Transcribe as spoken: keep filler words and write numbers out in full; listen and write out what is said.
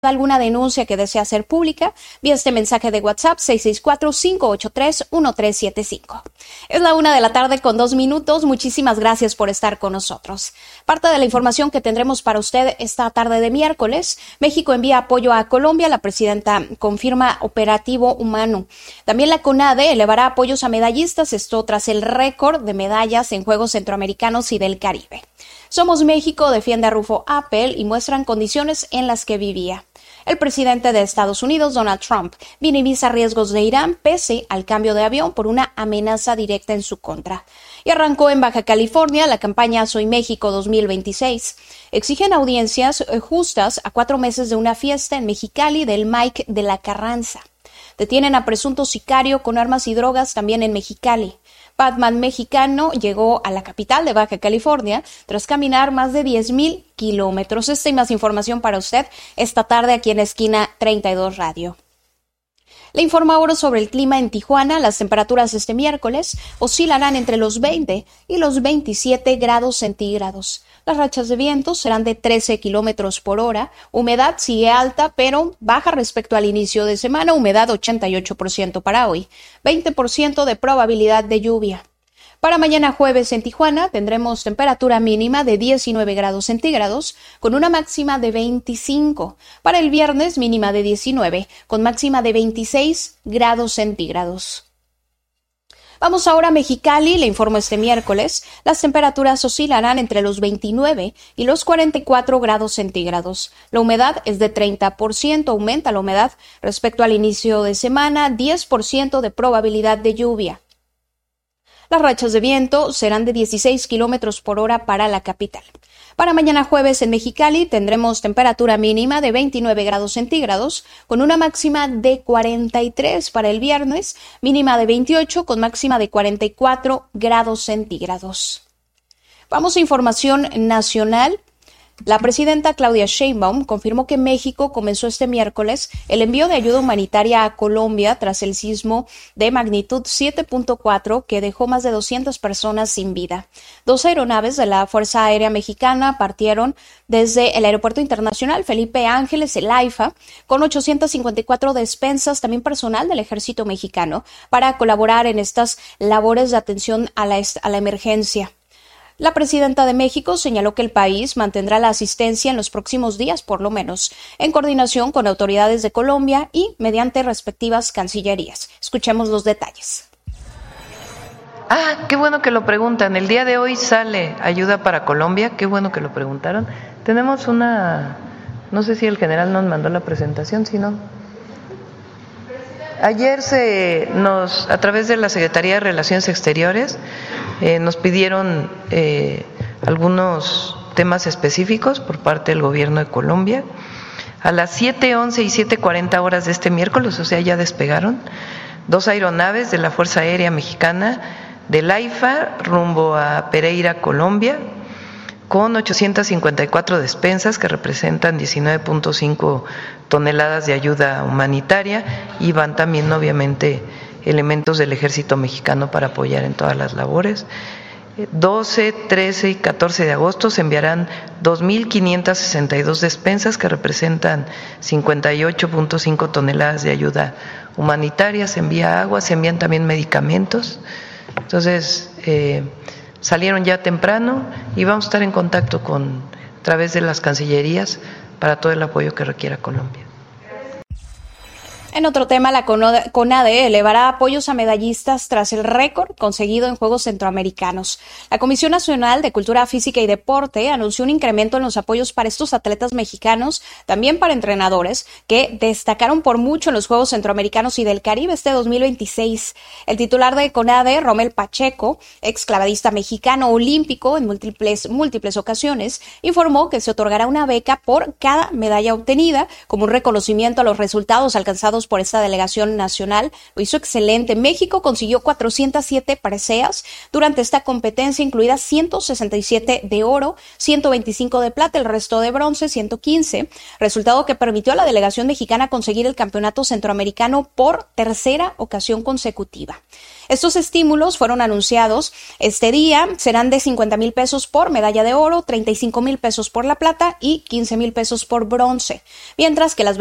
alguna denuncia que desea hacer pública, vía este mensaje de WhatsApp seis seis cuatro, cinco ocho tres, uno tres siete cinco. Es la una de la tarde con dos minutos. Muchísimas gracias por estar con nosotros. Parte de la información que tendremos para usted esta tarde de miércoles: México envía apoyo a Colombia. La presidenta confirma operativo humano. También la CONADE elevará apoyos a medallistas, esto tras el récord de medallas en Juegos Centroamericanos y del Caribe. Somos México defiende a Rufo Appel y muestran condiciones en las que vivía. El presidente de Estados Unidos, Donald Trump, minimiza riesgos de Irán pese al cambio de avión por una amenaza directa en su contra. Y arrancó en Baja California la campaña Soy México dos mil veintiséis. Exigen audiencias justas a cuatro meses de una fiesta en Mexicali del Mike de la Carranza. Detienen a presunto sicario con armas y drogas también en Mexicali. Batman mexicano llegó a la capital de Baja California tras caminar más de diez mil kilómetros. Esta y más información para usted esta tarde aquí en Esquina treinta y dos Radio. Le informo ahora sobre el clima en Tijuana. Las temperaturas este miércoles oscilarán entre los veinte y los veintisiete grados centígrados. Las rachas de viento serán de trece kilómetros por hora. Humedad sigue alta, pero baja respecto al inicio de semana. Humedad ochenta y ocho por ciento para hoy. veinte por ciento de probabilidad de lluvia. Para mañana jueves en Tijuana tendremos temperatura mínima de diecinueve grados centígrados con una máxima de veinticinco. Para el viernes mínima de diecinueve con máxima de veintiséis grados centígrados. Vamos ahora a Mexicali. Le informo este miércoles. Las temperaturas oscilarán entre los veintinueve y los cuarenta y cuatro grados centígrados. La humedad es de treinta por ciento. Aumenta la humedad respecto al inicio de semana. diez por ciento de probabilidad de lluvia. Las rachas de viento serán de dieciséis kilómetros por hora para la capital. Para mañana jueves en Mexicali tendremos temperatura mínima de veintinueve grados centígrados con una máxima de cuarenta y tres. Para el viernes, mínima de veintiocho con máxima de cuarenta y cuatro grados centígrados. Vamos a información nacional. La presidenta Claudia Sheinbaum confirmó que México comenzó este miércoles el envío de ayuda humanitaria a Colombia tras el sismo de magnitud siete punto cuatro que dejó más de doscientas personas sin vida. Dos aeronaves de la Fuerza Aérea Mexicana partieron desde el Aeropuerto Internacional Felipe Ángeles, el AIFA, con ochocientas cincuenta y cuatro despensas, también personal del Ejército Mexicano, para colaborar en estas labores de atención a la, a la emergencia. La presidenta de México señaló que el país mantendrá la asistencia en los próximos días, por lo menos, en coordinación con autoridades de Colombia y mediante respectivas cancillerías. Escuchemos los detalles. Ah, qué bueno que lo preguntan. El día de hoy sale ayuda para Colombia. Qué bueno que lo preguntaron. Tenemos una, no sé si el general nos mandó la presentación, si no. Ayer se nos, a través de la Secretaría de Relaciones Exteriores, eh, nos pidieron eh, algunos temas específicos por parte del gobierno de Colombia. A las siete once y siete cuarenta horas de este miércoles, o sea, ya despegaron, dos aeronaves de la Fuerza Aérea Mexicana del AIFA rumbo a Pereira, Colombia, con ochocientas cincuenta y cuatro despensas que representan diecinueve punto cinco toneladas de ayuda humanitaria, y van también obviamente elementos del Ejército Mexicano para apoyar en todas las labores. doce, trece y catorce de agosto se enviarán dos mil quinientas sesenta y dos despensas que representan cincuenta y ocho punto cinco toneladas de ayuda humanitaria. Se envía agua, se envían también medicamentos. Entonces, eh, salieron ya temprano y vamos a estar en contacto con, a través de las cancillerías para todo el apoyo que requiera Colombia. En otro tema, la CONADE elevará apoyos a medallistas tras el récord conseguido en Juegos Centroamericanos. La Comisión Nacional de Cultura Física y Deporte anunció un incremento en los apoyos para estos atletas mexicanos, también para entrenadores, que destacaron por mucho en los Juegos Centroamericanos y del Caribe este dos mil veintiséis. El titular de CONADE, Rommel Pacheco, ex clavadista mexicano olímpico en múltiples, múltiples ocasiones, informó que se otorgará una beca por cada medalla obtenida como un reconocimiento a los resultados alcanzados realizados por esta delegación nacional. Lo hizo excelente. México consiguió cuatrocientas siete preseas durante esta competencia, incluidas ciento sesenta y siete de oro, ciento veinticinco de plata, el resto de bronce, ciento quince, resultado que permitió a la delegación mexicana conseguir el campeonato centroamericano por tercera ocasión consecutiva. Estos estímulos fueron anunciados este día, serán de cincuenta mil pesos por medalla de oro, treinta y cinco mil pesos por la plata y quince mil pesos por bronce, mientras que las